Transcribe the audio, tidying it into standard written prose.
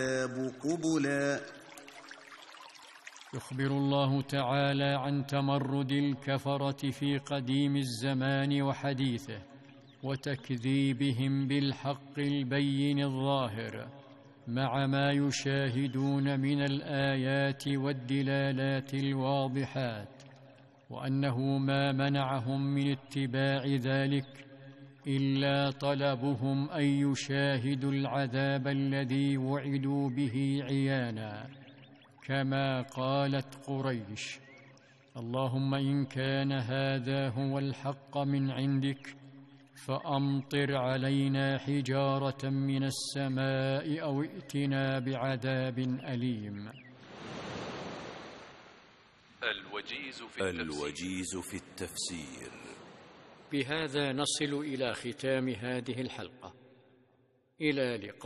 قبلا. يخبر الله تعالى عن تمرد الكفرة في قديم الزمان وحديثه، وتكذيبهم بالحق البين الظاهر، مع ما يشاهدون من الآيات والدلالات الواضحات، وأنه ما منعهم من اتباع ذلك إلا طلبهم أن يشاهدوا العذاب الذي وعدوا به عيانا، كما قالت قريش: اللهم إن كان هذا هو الحق من عندك فأمطر علينا حجارة من السماء أو ائتنا بعذاب أليم. الوجيز في التفسير. بهذا نصل إلى ختام هذه الحلقة. إلى لقاء.